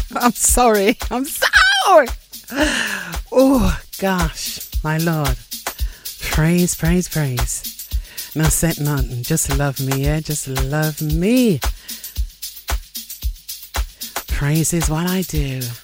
I'm sorry. I'm sorry. Oh, gosh, my Lord. Praise, praise, praise. Now set nothing. Just love me, yeah? Just love me. Praise is what I do.